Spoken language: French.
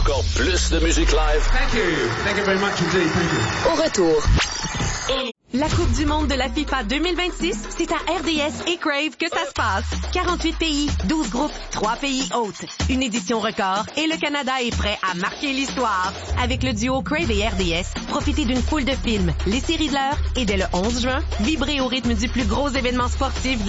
encore plus de musique live? Thank you. Thank you very much indeed. Thank you. Au retour. La Coupe du monde de la FIFA 2026, c'est à RDS et Crave que ça se passe. 48 pays, 12 groupes, 3 pays hôtes. Une édition record et le Canada est prêt à marquer l'histoire. Avec le duo Crave et RDS, profitez d'une foule de films, les séries de l'heure et dès le 11 juin, vibrez au rythme du plus gros événement sportif de